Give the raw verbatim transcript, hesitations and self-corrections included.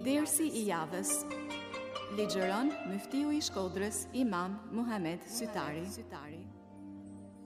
Dersi i javës. Ligjeron Muftiu i Shkodrës Imam Muhamet Sytari.